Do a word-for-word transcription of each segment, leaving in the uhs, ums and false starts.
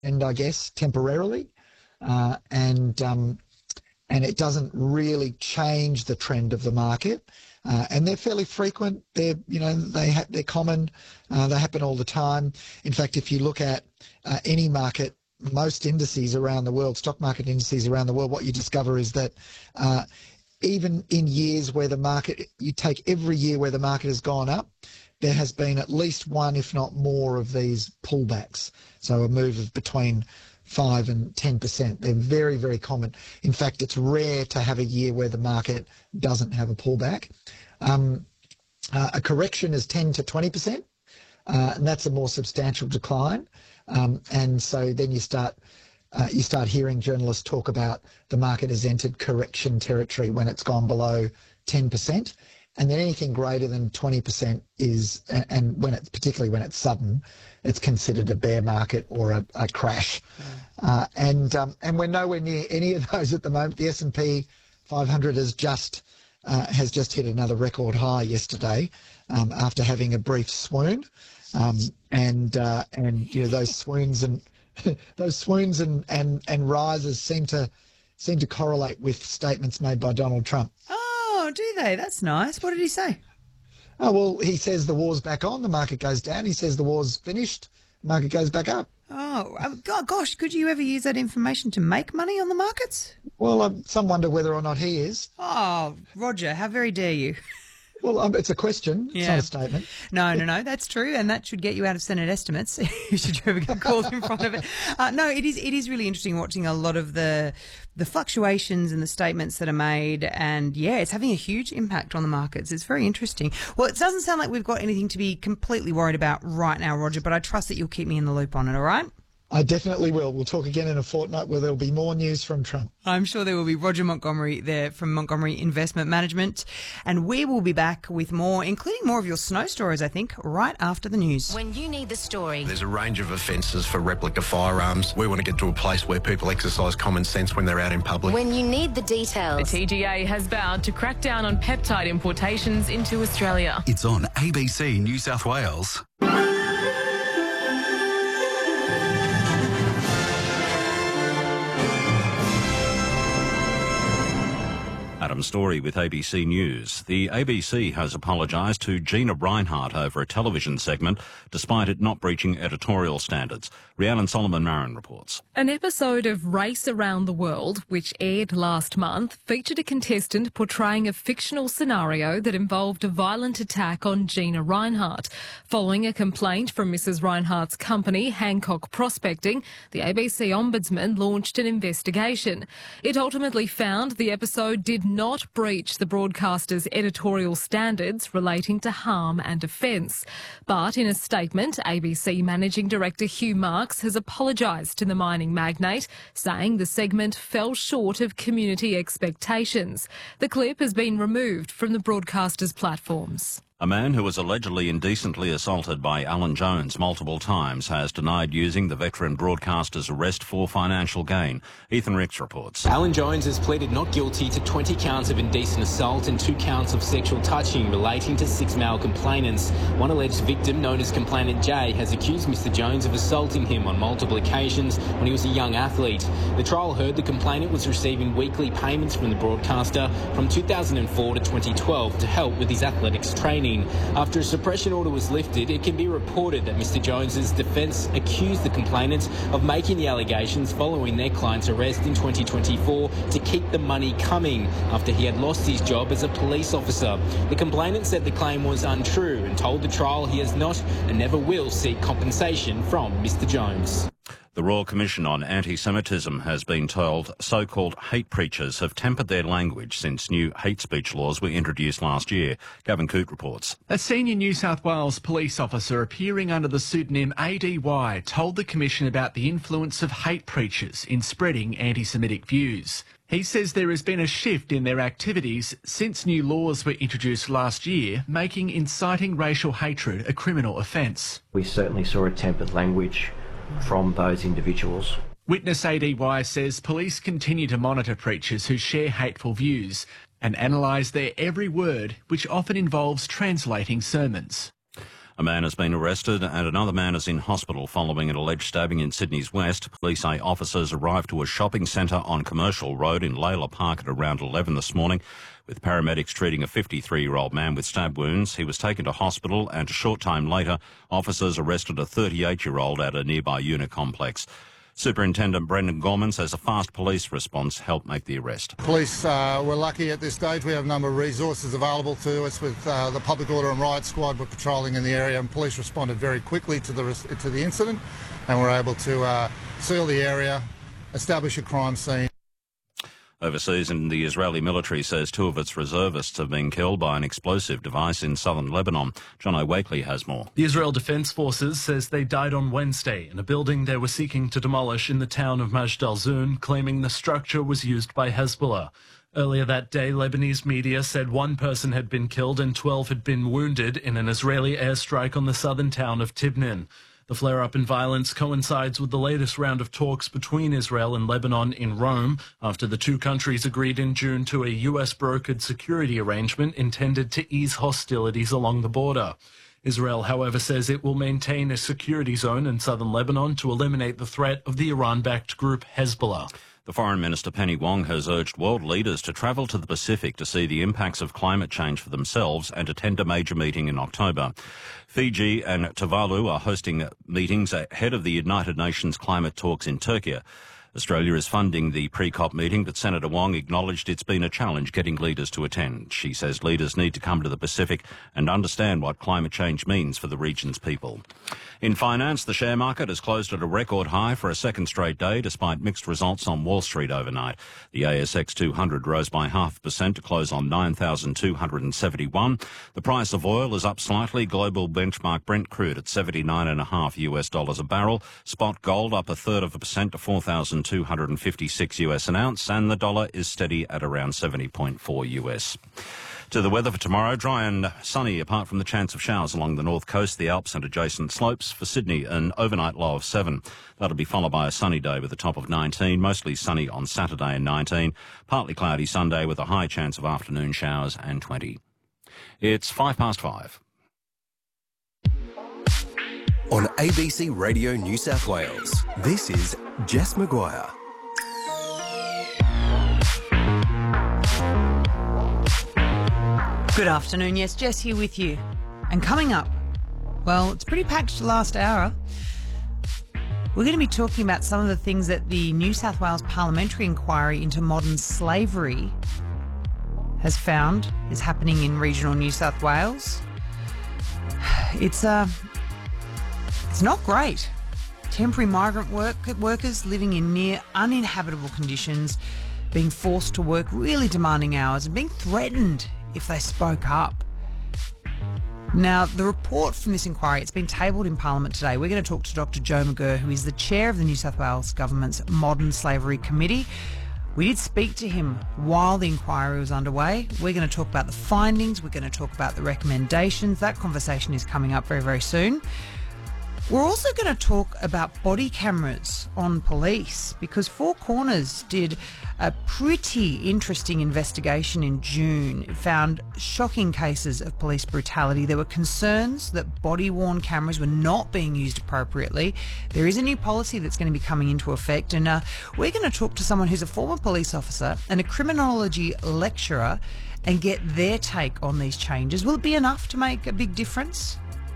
and I guess, temporarily, uh, and um, and it doesn't really change the trend of the market. Uh, and they're fairly frequent. They're, you know, they ha- they're common. Uh, they happen all the time. In fact, if you look at uh, any market, most indices around the world, stock market indices around the world, what you discover is that uh, even in years where the market, you take every year where the market has gone up, there has been at least one, if not more, of these pullbacks. So a move of between five and ten percent. They're very, very common. In fact, it's rare to have a year where the market doesn't have a pullback. Um, uh, a correction is ten to twenty percent, uh, and that's a more substantial decline. Um, and so then you start uh, you start hearing journalists talk about the market has entered correction territory when it's gone below ten percent. And then anything greater than twenty percent is, and when it's particularly when it's sudden, it's considered a bear market or a, a crash. Yeah. Uh, and um, and we're nowhere near any of those at the moment. The S and P five hundred has just uh, has just hit another record high yesterday um, after having a brief swoon. Um, and uh, and you know those swoons and those swoons and, and, and rises seem to seem to correlate with statements made by Donald Trump. Oh, do they? That's nice. What did he say? Oh, well, he says the war's back on, the market goes down. He says the war's finished, the market goes back up. Oh, um, God, gosh, could you ever use that information to make money on the markets? Well, um, some wonder whether or not he is. Oh, Roger, how very dare you. Well, um, it's a question. Yeah. It's not a statement. No, no, no, that's true, and that should get you out of Senate estimates should you ever get called in front of it. Uh, no, it is it is really interesting watching a lot of the the fluctuations and the statements that are made, and, yeah, it's having a huge impact on the markets. It's very interesting. Well, it doesn't sound like we've got anything to be completely worried about right now, Roger, but I trust that you'll keep me in the loop on it, all right? I definitely will. We'll talk again in a fortnight where there'll be more news from Trump. I'm sure there will be. Roger Montgomery there from Montgomery Investment Management. And we will be back with more, including more of your snow stories, I think, right after the news. When you need the story. There's a range of offences for replica firearms. We want to get to a place where people exercise common sense when they're out in public. When you need the details. The T G A has vowed to crack down on peptide importations into Australia. It's on A B C New South Wales. Adam Story with A B C News. The A B C has apologised to Gina Rinehart over a television segment, despite it not breaching editorial standards. Rhiannon Solomon-Marin reports. An episode of Race Around the World, which aired last month, featured a contestant portraying a fictional scenario that involved a violent attack on Gina Rinehart. Following a complaint from Missus Rinehart's company, Hancock Prospecting, the A B C Ombudsman launched an investigation. It ultimately found the episode did not breach the broadcaster's editorial standards relating to harm and offence. But in a statement, A B C Managing Director Hugh Marks has apologised to the mining magnate, saying the segment fell short of community expectations. The clip has been removed from the broadcaster's platforms. A man who was allegedly indecently assaulted by Alan Jones multiple times has denied using the veteran broadcaster's arrest for financial gain. Ethan Ricks reports. Alan Jones has pleaded not guilty to twenty counts of indecent assault and two counts of sexual touching relating to six male complainants. One alleged victim, known as Complainant Jay, has accused Mister Jones of assaulting him on multiple occasions when he was a young athlete. The trial heard the complainant was receiving weekly payments from the broadcaster from two thousand four to twenty twelve to help with his athletics training. After a suppression order was lifted, it can be reported that Mister Jones's defence accused the complainants of making the allegations following their client's arrest in twenty twenty-four to keep the money coming after he had lost his job as a police officer. The complainant said the claim was untrue and told the trial he has not and never will seek compensation from Mister Jones. The Royal Commission on Anti-Semitism has been told so-called hate preachers have tempered their language since new hate speech laws were introduced last year. Gavin Coote reports. A senior New South Wales police officer appearing under the pseudonym A D Y told the Commission about the influence of hate preachers in spreading anti-Semitic views. He says there has been a shift in their activities since new laws were introduced last year, making inciting racial hatred a criminal offence. We certainly saw a tempered language from those individuals. Witness A D Y says police continue to monitor preachers who share hateful views and analyse their every word, which often involves translating sermons. A man has been arrested and another man is in hospital following an alleged stabbing in Sydney's West. Police say officers arrived to a shopping centre on Commercial Road in Layla Park at around eleven this morning, with paramedics treating a fifty-three-year-old man with stab wounds. He was taken to hospital and a short time later, officers arrested a thirty-eight-year-old at a nearby unit complex. Superintendent Brendan Gorman says a fast police response helped make the arrest. Police uh, were lucky at this stage. We have a number of resources available to us with uh, the Public Order and Riot Squad were patrolling in the area, and police responded very quickly to the to the incident and were able to uh, seal the area, establish a crime scene. Overseas, and the Israeli military says two of its reservists have been killed by an explosive device in southern Lebanon. John O'Wakely has more. The Israel Defense Forces says they died on Wednesday in a building they were seeking to demolish in the town of Majd al-Zoun, claiming the structure was used by Hezbollah. Earlier that day, Lebanese media said one person had been killed and twelve had been wounded in an Israeli airstrike on the southern town of Tibnin. The flare-up in violence coincides with the latest round of talks between Israel and Lebanon in Rome after the two countries agreed in June to a U S-brokered security arrangement intended to ease hostilities along the border. Israel, however, says it will maintain a security zone in southern Lebanon to eliminate the threat of the Iran-backed group Hezbollah. The Foreign Minister Penny Wong has urged world leaders to travel to the Pacific to see the impacts of climate change for themselves and attend a major meeting in October. Fiji and Tuvalu are hosting meetings ahead of the United Nations climate talks in Turkey. Australia is funding the pre-COP meeting, but Senator Wong acknowledged it's been a challenge getting leaders to attend. She says leaders need to come to the Pacific and understand what climate change means for the region's people. In finance, the share market has closed at a record high for a second straight day, despite mixed results on Wall Street overnight. The A S X two hundred rose by half a percent to close on nine thousand two hundred seventy-one. The price of oil is up slightly. Global benchmark Brent crude at seventy-nine and a half US dollars a barrel. Spot gold up a third of a percent to four thousand two hundred fifty-six US an ounce, and the dollar is steady at around seventy point four US. To the weather for tomorrow, dry and sunny apart from the chance of showers along the north coast, the Alps and adjacent slopes. For Sydney, an overnight low of seven. That'll be followed by a sunny day with a top of nineteen, mostly sunny on Saturday and nineteen, partly cloudy Sunday with a high chance of afternoon showers and twenty. It's five past five. On A B C Radio New South Wales, this is Jess Maguire. Good afternoon, yes, Jess here with you. And coming up, well, it's pretty packed last hour. We're going to be talking about some of the things that the New South Wales Parliamentary Inquiry into Modern Slavery has found is happening in regional New South Wales. It's uh, it's not great. Temporary migrant work workers living in near uninhabitable conditions, being forced to work really demanding hours and being threatened if they spoke up. Now, the report from this inquiry, it's been tabled in Parliament today. We're going to talk to Doctor Joe McGirr, who is the chair of the New South Wales Government's Modern Slavery Committee. We did speak to him while the inquiry was underway. We're going to talk about the findings. We're going to talk about the recommendations. That conversation is coming up very, very soon. We're also going to talk about body cameras on police, because Four Corners did a pretty interesting investigation in June. It found shocking cases of police brutality. There were concerns that body-worn cameras were not being used appropriately. There is a new policy that's going to be coming into effect, and uh, we're going to talk to someone who's a former police officer and a criminology lecturer and get their take on these changes. Will it be enough to make a big difference?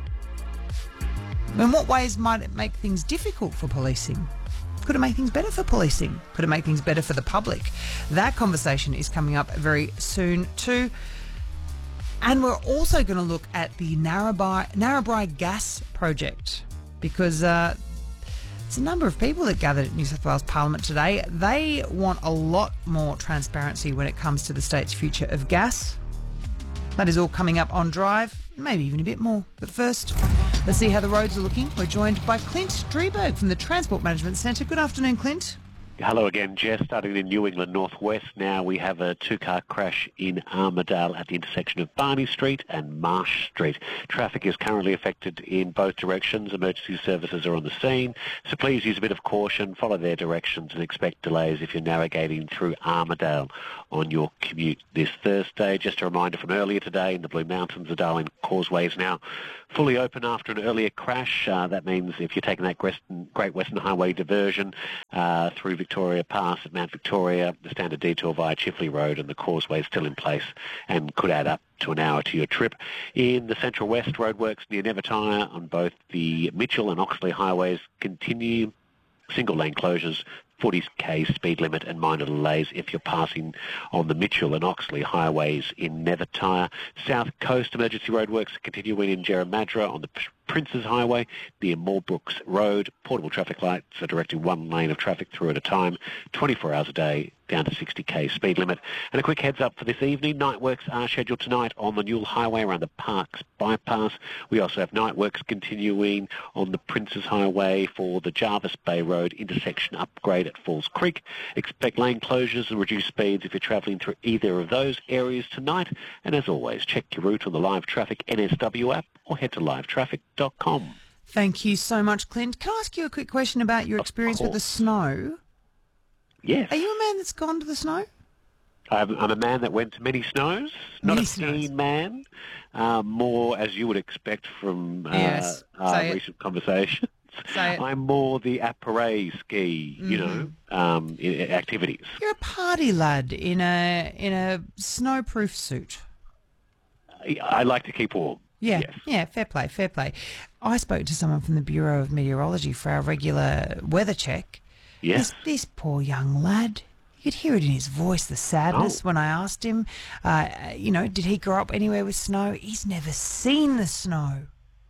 In what ways might it make things difficult for policing? Could it make things better for policing? Could it make things better for the public? That conversation is coming up very soon too. And we're also going to look at the Narrabri, Narrabri Gas Project, because uh, there's a number of people that gathered at New South Wales Parliament today. They want a lot more transparency when it comes to the state's future of gas. That is all coming up on Drive, maybe even a bit more. But first, let's see how the roads are looking. We're joined by Clint Drieberg from the Transport Management Centre. Good afternoon, Clint. Hello again, Jess. Starting in New England Northwest now, we have a two-car crash in Armidale at the intersection of Barney Street and Marsh Street. Traffic is currently affected in both directions. Emergency services are on the scene, so please use a bit of caution, follow their directions and expect delays if you're navigating through Armidale on your commute this Thursday. Just a reminder from earlier today in the Blue Mountains, the Darling Causeway is now fully open after an earlier crash. Uh, that means if you're taking that Great Western Highway diversion uh, through Victoria Pass at Mount Victoria, the standard detour via Chifley Road and the causeway is still in place and could add up to an hour to your trip. In the Central West, roadworks near Nevertire on both the Mitchell and Oxley highways continue. Single lane closures, forty k speed limit and minor delays if you're passing on the Mitchell and Oxley highways in Nevertire. South Coast emergency roadworks continuing in Jerramadra on the Princes Highway near Moorbrooks Road. Portable traffic lights are directing one lane of traffic through at a time, twenty-four hours a day, down to sixty k speed limit. And a quick heads up for this evening, night works are scheduled tonight on the Newell Highway around the Parks bypass. We also have night works continuing on the Princes Highway for the Jarvis Bay Road intersection upgrade at Falls Creek. Expect lane closures and reduced speeds if you're travelling through either of those areas tonight. And as always, check your route on the Live Traffic N S W app or head to live traffic dot com. Thank you so much, Clint. Can I ask you a quick question about your experience with the snow? Yes. Are you a man that's gone to the snow? I'm, I'm a man that went to many snows, not Many a snows. skiing man, uh, more as you would expect from uh, Yes, our say it. recent conversations. Say it. I'm more the après ski, you know, um, i- i- activities. You're a party lad in a in a snowproof suit. I, I like to keep warm. Yeah, Yes. yeah, fair play, fair play. I spoke to someone from the Bureau of Meteorology for our regular weather check. Yes. This, this poor young lad, you could hear it in his voice, the sadness Oh. when I asked him, uh, you know, did he grow up anywhere with snow? He's never seen the snow.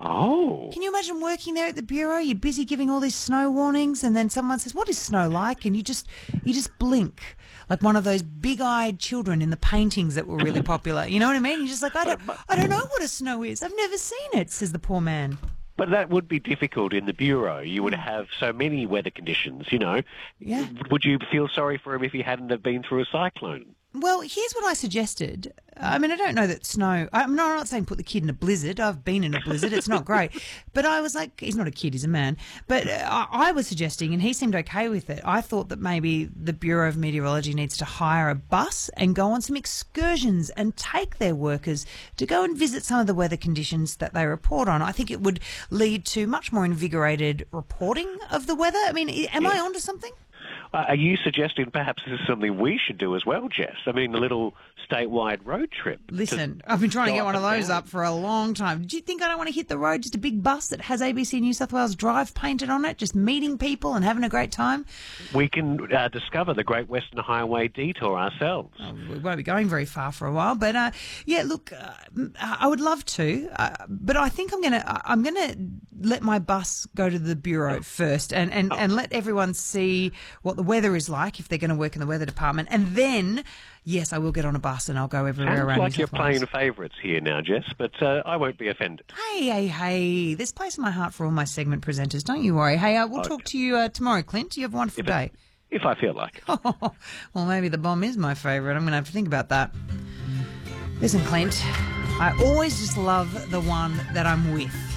Oh. Can you imagine working there at the Bureau? You're busy giving all these snow warnings and then someone says, what is snow like? And you just you just blink like one of those big-eyed children in the paintings that were really popular. You know what I mean? You're just like, I don't, I don't know what a snow is. I've never seen it, says the poor man. But that would be difficult in the Bureau. You would have so many weather conditions, you know. Yeah. Would you feel sorry for him if he hadn't have been through a cyclone? Well, here's what I suggested. I mean, I don't know that snow... I'm not, I'm not saying put the kid in a blizzard. I've been in a blizzard. It's not great. But I was like... He's not a kid, he's a man. But uh, I I was suggesting, and he seemed okay with it, I thought that maybe the Bureau of Meteorology needs to hire a bus and go on some excursions and take their workers to go and visit some of the weather conditions that they report on. I think it would lead to much more invigorated reporting of the weather. I mean, am I onto something? Uh, are you suggesting perhaps this is something we should do as well, Jess? I mean, a little statewide road trip. Listen, I've been trying to go get one of up and those down. up for a long time. Do you think I don't want to hit the road? Just a big bus that has A B C New South Wales Drive painted on it, just meeting people and having a great time? We can uh, discover the Great Western Highway detour ourselves. Oh, we won't be going very far for a while, but uh, yeah, look, uh, I would love to, uh, but I think I'm gonna I'm gonna let my bus go to the Bureau first, and and, and let everyone see what the weather is like if they're going to work in the weather department, and then. Yes, I will get on a bus and I'll go everywhere Sounds around like New you're South Wales. playing favourites here now, Jess, but uh, I won't be offended. Hey, hey, hey. There's place in my heart for all my segment presenters. Don't you worry. Hey, uh, we'll Okay. talk to you uh, tomorrow, Clint. You have a wonderful If, day. if I feel like it. Well, maybe the bomb is my favourite. I'm going to have to think about that. Listen, Clint, I always just love the one that I'm with.